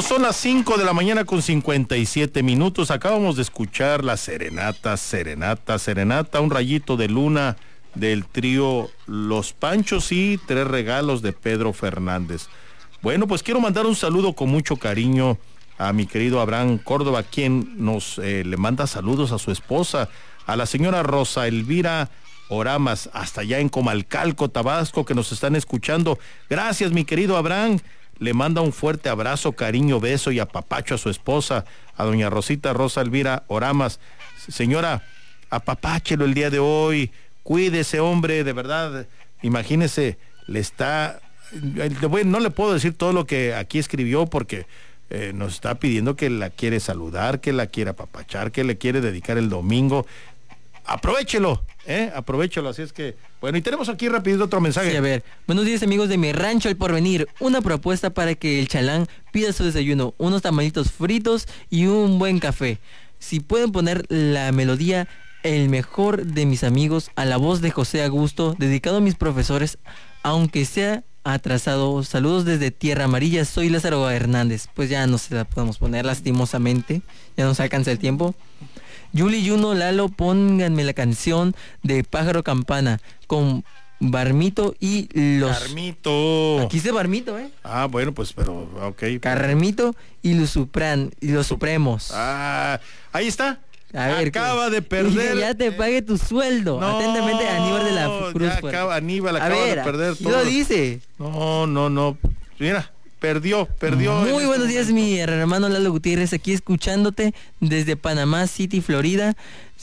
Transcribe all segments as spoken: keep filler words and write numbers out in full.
Son las cinco de la mañana con cincuenta y siete minutos. Acabamos de escuchar la serenata, serenata, serenata, un rayito de luna del trío Los Panchos y Tres Regalos de Pedro Fernández. Bueno, pues quiero mandar un saludo con mucho cariño a mi querido Abraham Córdoba, quien nos eh, le manda saludos a su esposa, a la señora Rosa Elvira Oramas, hasta allá en Comalcalco, Tabasco, que nos están escuchando. Gracias, mi querido Abraham. Le manda un fuerte abrazo, cariño, beso y apapacho a su esposa, a doña Rosita Rosa Elvira Oramas. Señora, apapáchelo el día de hoy, cuídese, hombre, de verdad. Imagínese, le está... No le puedo decir todo lo que aquí escribió porque eh, nos está pidiendo que la quiere saludar, que la quiere apapachar, que le quiere dedicar el domingo. Aprovechelo, ¿eh? Aprovechelo, así es que... Bueno, y tenemos aquí rapidito otro mensaje. Sí, a ver. Buenos días, amigos de Mi Rancho El Porvenir. Una propuesta para que el chalán pida su desayuno, unos tamalitos fritos y un buen café. Si pueden poner la melodía El Mejor de Mis Amigos a la voz de José Augusto, dedicado a mis profesores, aunque sea atrasado. Saludos desde Tierra Amarilla, soy Lázaro Hernández. Pues ya no se la podemos poner, lastimosamente, ya nos alcanza el tiempo. Yuli, Juno, Lalo, pónganme la canción de Pájaro Campana con Barmito y los... Carmito. Aquí dice Barmito, ¿eh? Ah, bueno, pues, pero, ok. Carmito y los Supran, y los Supremos. Ah, ahí está. A ver, acaba de perder. Ya te pague tu sueldo. No, Atentamente, Aníbal de la Cruz. Ya acaba, Aníbal acaba ver, de perder todo. Lo dice. No, no, no. Mira, perdió, perdió. Muy este buenos días, momento. mi hermano Lalo Gutiérrez, aquí escuchándote desde Panamá City, Florida.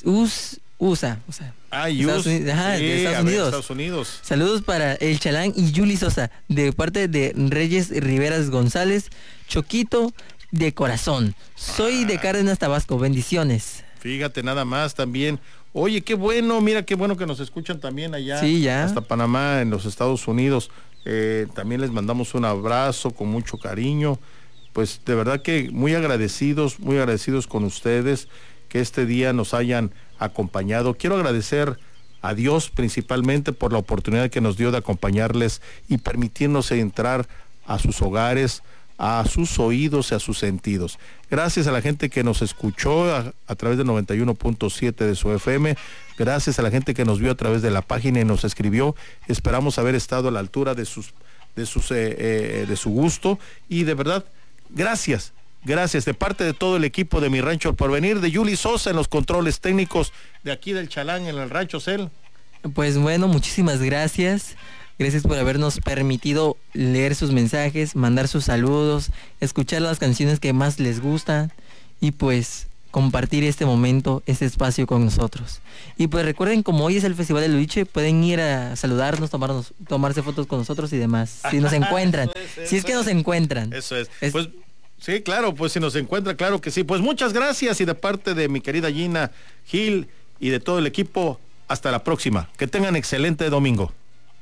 US, USA. O sea, Ah, Estados US. Unidos. Ajá, Sí, de Estados a ver, Unidos. Estados Unidos. Saludos para el Chalán y Yuli Sosa, de parte de Reyes Riveras González, Choquito de corazón. Soy ah. de Cárdenas, Tabasco. Bendiciones. Fíjate nada más también. Oye, qué bueno, mira qué bueno que nos escuchan también allá. Sí, ya. Hasta Panamá, en los Estados Unidos. Eh, también les mandamos un abrazo con mucho cariño. Pues de verdad que muy agradecidos, muy agradecidos con ustedes que este día nos hayan acompañado. Quiero agradecer a Dios principalmente por la oportunidad que nos dio de acompañarles y permitirnos entrar a sus hogares, a sus oídos y a sus sentidos. Gracias a la gente que nos escuchó a, a través del noventa y uno punto siete de su F M, gracias a la gente que nos vio a través de la página y nos escribió. Esperamos haber estado a la altura de sus, de sus, eh, eh, de su gusto y de verdad, gracias, gracias de parte de todo el equipo de Mi Rancho El Porvenir, de Yuli Sosa en los controles técnicos de aquí del Chalán en el Rancho Cel. Pues bueno, muchísimas gracias. Gracias por habernos permitido leer sus mensajes, mandar sus saludos, escuchar las canciones que más les gustan y pues compartir este momento, este espacio con nosotros. Y pues recuerden, como hoy es el Festival del Huiche, pueden ir a saludarnos, tomarnos, tomarse fotos con nosotros y demás, si nos encuentran, eso es, si es que nos encuentran. Eso es. es... Pues sí, claro, pues si nos encuentra, claro que sí. Pues muchas gracias y de parte de mi querida Gina Gil y de todo el equipo, hasta la próxima. Que tengan excelente domingo.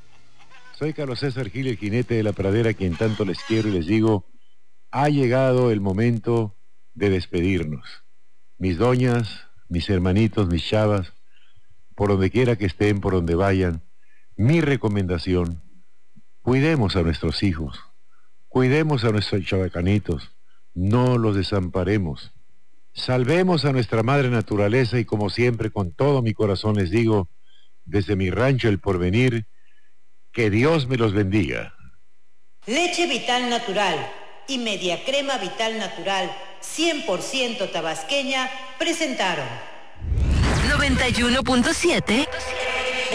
Soy Carlos César Gil, el jinete de la pradera, quien tanto les quiero y les digo, ha llegado el momento de despedirnos. Mis doñas, mis hermanitos, mis chavas, por donde quiera que estén, por donde vayan, mi recomendación, cuidemos a nuestros hijos, cuidemos a nuestros chavacanitos, no los desamparemos, salvemos a nuestra madre naturaleza y como siempre, con todo mi corazón les digo, desde Mi Rancho El Porvenir, que Dios me los bendiga. Leche Vital Natural y Media Crema Vital Natural cien por ciento tabasqueña presentaron noventa y uno punto siete